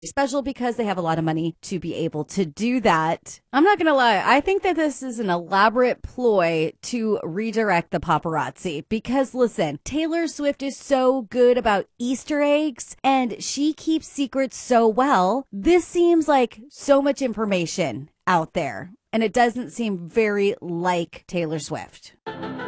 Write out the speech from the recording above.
special because they have a lot of money to be able to do that. I'm not going to lie. I think that this is an elaborate ploy to redirect the paparazzi because listen, Taylor Swift is so good about Easter eggs and she keeps secrets so well. This seems like so much information out there and it doesn't seem very like Taylor Swift.